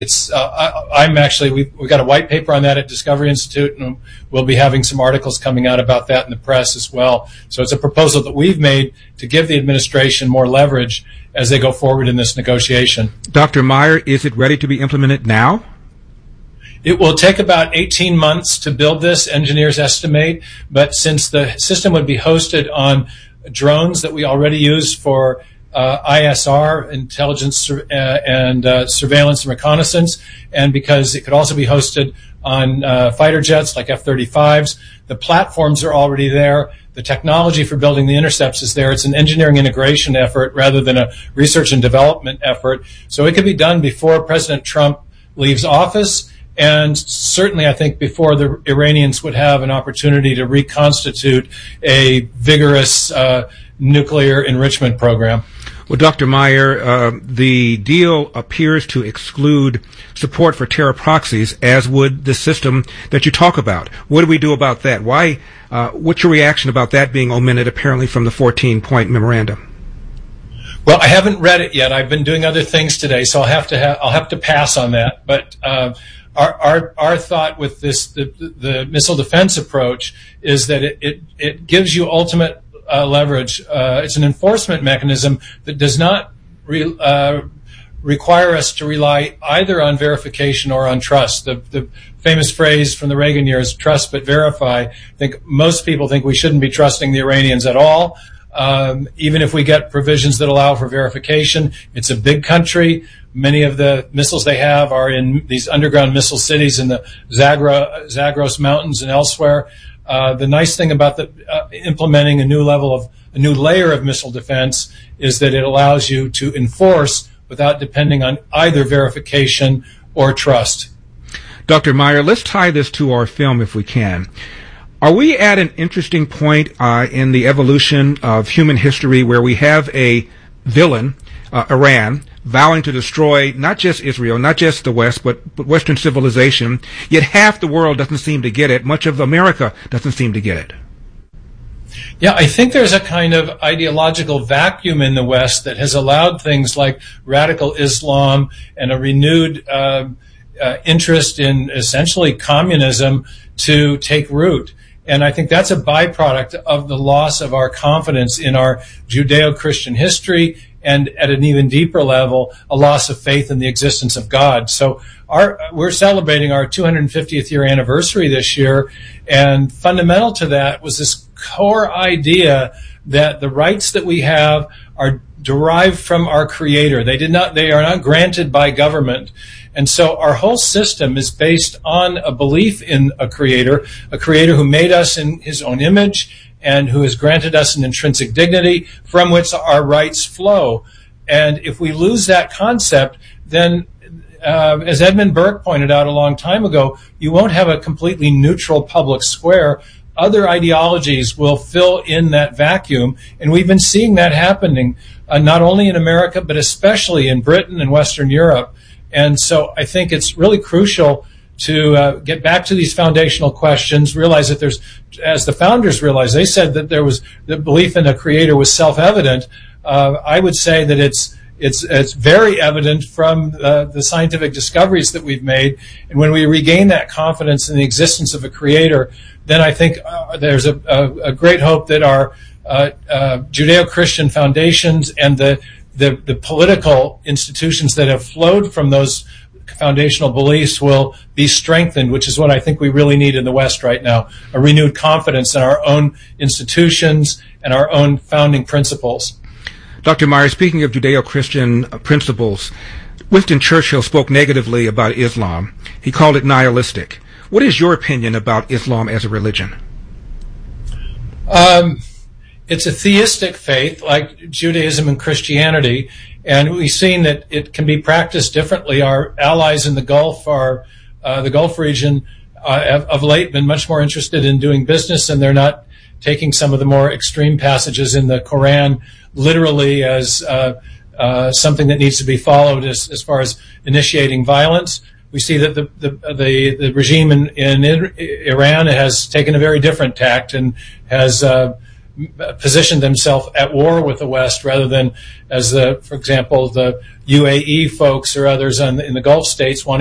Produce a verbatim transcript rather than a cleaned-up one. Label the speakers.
Speaker 1: It's, uh, I, I'm actually, we've, we've got a white paper on that at Discovery Institute, and we'll be having some articles coming out about that in the press as well. So it's a proposal that we've made to give the administration more leverage as they go forward in this negotiation.
Speaker 2: Doctor Meyer, is it ready to be implemented now?
Speaker 1: It will take about eighteen months to build this, engineers estimate, but since the system would be hosted on drones that we already use for uh, I S R, intelligence uh, and uh, surveillance and reconnaissance, and because it could also be hosted on uh, fighter jets like F thirty-fives, the platforms are already there. The technology for building the intercepts is there. It's an engineering integration effort rather than a research and development effort. So it could be done before President Trump leaves office. And certainly, I think, before the Iranians would have an opportunity to reconstitute a vigorous uh, nuclear enrichment program.
Speaker 2: Well, Doctor Meyer, uh, the deal appears to exclude support for terror proxies, as would the system that you talk about. What do we do about that? Why? Uh, what's your reaction about that being omitted, apparently, from the fourteen-point memorandum?
Speaker 1: Well, I haven't read it yet. I've been doing other things today, so I'll have to ha- I'll have to pass on that. But uh, Our, our our thought with this the, the missile defense approach is that it it, it gives you ultimate uh, leverage. Uh, it's an enforcement mechanism that does not re, uh, require us to rely either on verification or on trust. The the famous phrase from the Reagan years, "Trust but verify." I think most people think we shouldn't be trusting the Iranians at all. Um, even if we get provisions that allow for verification, it's a big country. Many of the missiles they have are in these underground missile cities in the Zagra, Zagros Mountains and elsewhere. Uh, the nice thing about the, uh, implementing a new level of, a new layer of missile defense is that it allows you to enforce without depending on either verification or trust.
Speaker 2: Doctor Meyer, let's tie this to our film if we can. Are we at an interesting point uh, in the evolution of human history where we have a villain, uh, Iran, vowing to destroy not just Israel, not just the West, but, but Western civilization, yet half the world doesn't seem to get it. Much of America doesn't seem to get it.
Speaker 1: Yeah, I think there's a kind of ideological vacuum in the West that has allowed things like radical Islam and a renewed uh, uh, interest in essentially communism to take root. And I think that's a byproduct of the loss of our confidence in our Judeo-Christian history, and at an even deeper level, a loss of faith in the existence of God. So our, we're celebrating our two hundred fiftieth year anniversary this year, and fundamental to that was this core idea that the rights that we have are derived from our Creator. They did not, they are not granted by government. And so our whole system is based on a belief in a Creator, a Creator who made us in His own image and who has granted us an intrinsic dignity from which our rights flow. And if we lose that concept, then, uh, as Edmund Burke pointed out a long time ago, you won't have a completely neutral public square. Other ideologies will fill in that vacuum, and we've been seeing that happening, uh, not only in America, but especially in Britain and Western Europe. And so I think it's really crucial to uh, get back to these foundational questions, realize that there's, as the founders realized, they said that there was, the belief in a Creator was self-evident. Uh, I would say that it's it's it's very evident from uh, the scientific discoveries that we've made. And when we regain that confidence in the existence of a Creator, then I think uh, there's a, a, a great hope that our uh, uh, Judeo-Christian foundations and the, the the political institutions that have flowed from those foundational beliefs will be strengthened, which is what I think we really need in the West right now, a renewed confidence in our own institutions and our own founding principles.
Speaker 2: Doctor Meyer, speaking of Judeo-Christian principles, Winston Churchill spoke negatively about Islam. He called it nihilistic. What is your opinion about Islam as a religion?
Speaker 1: Um, it's a theistic faith like Judaism and Christianity, and we've seen that it can be practiced differently. Our allies in the Gulf, are, uh, the Gulf region, uh, have of late been much more interested in doing business, and they're not taking some of the more extreme passages in the Quran literally as uh, uh, something that needs to be followed as, as far as initiating violence. We see that the the the, the regime in, in Iran has taken a very different tact and has uh, positioned themselves at war with the West rather than, as the, for example, the U A E folks or others in the Gulf states wanting